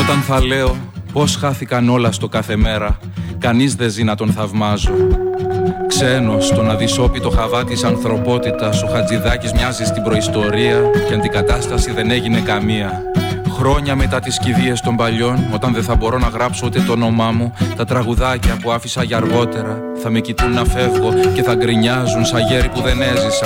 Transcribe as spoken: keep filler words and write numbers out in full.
Όταν θα λέω πως χάθηκαν όλα στο κάθε μέρα, κανείς δεν ζει να τον θαυμάζω. Ξένος στον αδυσόπιτο χαβά της ανθρωπότητας, ο Χατζηδάκης μοιάζει στην προϊστορία και αντικατάσταση δεν έγινε καμία. Χρόνια μετά τις κηδείες των παλιών, όταν δεν θα μπορώ να γράψω ούτε το όνομά μου, τα τραγουδάκια που άφησα για αργότερα θα με κοιτούν να φεύγω και θα γκρινιάζουν σαν γέροι που δεν έζησα.